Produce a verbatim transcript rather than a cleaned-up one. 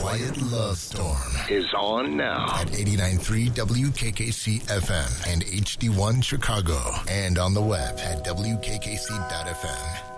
Quiet Love Storm is on now at eighty-nine point three W K K C F M and H D one Chicago, and on the web at W K K C dot F M.